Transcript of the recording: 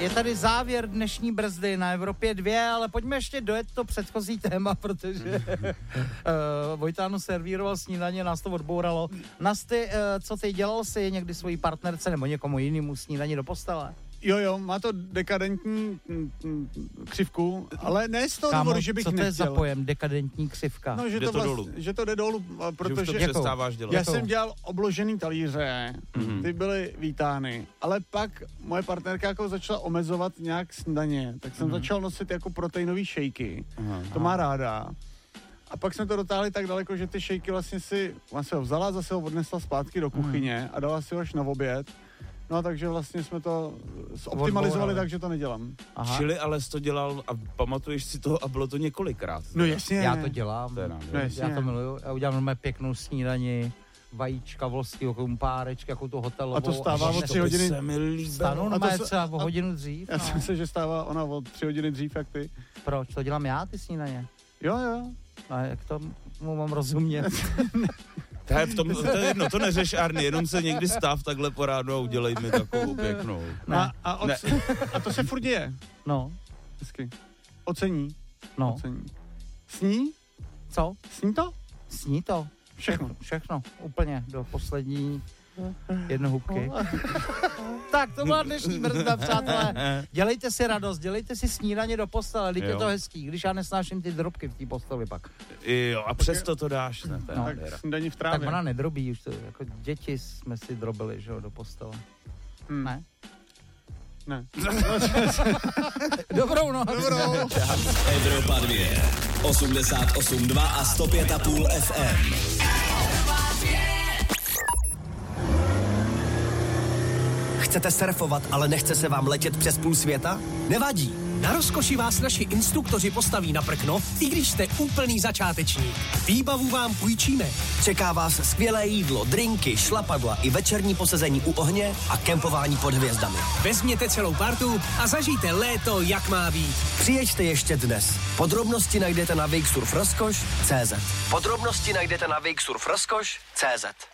je tady závěr dnešní brzdy na Evropě 2, ale pojďme ještě dojet to předchozí téma, protože Vojtánu servíroval snídaně, nás to odbouralo. Nasty, co ty, dělal jsi někdy svojí partnerce nebo někomu jinému snídaní do postele? Jo, má to dekadentní křivku, ale ne z toho důvodu, že bych nechtěl. Co to je za pojem, dekadentní křivka? No, že to jde dolů, protože že už to přestáváš dělat. Já jsem dělal obložený talíře, ty byly vítány, ale pak moje partnerka jako začala omezovat nějak snídaně, tak jsem začal nosit jako proteinový šejky, to má ráda. A pak jsme to dotáhli tak daleko, že ty šejky vlastně ona si ho vzala, zase ho odnesla zpátky do kuchyně a dala si ho až na oběd. No, takže vlastně jsme to optimalizovali tak, že to nedělám. Aha. Čili ale jsi to dělal a pamatuješ si to a bylo to několikrát. No jasně. Já to dělám. No, já to miluju. Já udělám normálně pěknou snídani, vajíčka, volského kumpárečka, jako tu hotelovou. A to stává o 3 hodiny. Stanu normálně třeba o hodinu dřív. Já si myslím, že stává ona o 3 hodiny dřív, jak ty. Proč? To dělám já, ty snídaně? Jo. A jak tomu mám rozumět? To je jedno, to neřeš, Arny, jenom se někdy stav takhle po ránu a udělej mi takovou pěknou. A to se furt děje. No. Hezky. Ocení. No. Ocení. Sní? Co? Sní to? Sní to. Všechno. Úplně do poslední jednohubky. Tak, to byla dnešní brzda, přátelé. Dělejte si radost, dělejte si snídaně do postele, teď je to hezký, když já nesnáším ty drobky v té posteli pak. Jo, a přesto to dáš, ne? Tak snídaní v trávě. Tak ona nedrobí už to, jako děti jsme si drobili, že jo, do postele. Ne? Dobrou noc. Evropa 2, 88,2 a 105,5 FM. Chcete surfovat, ale nechce se vám letět přes půl světa? Nevadí. Na rozkoši vás naši instruktoři postaví na prkno, i když jste úplný začátečník. Výbavu vám půjčíme. Čeká vás skvělé jídlo, drinky, šlapadla i večerní posezení u ohně a kempování pod hvězdami. Vezměte celou partu a zažijte léto, jak má být. Přijeďte ještě dnes. Podrobnosti najdete na wakesurfrozkoš.cz.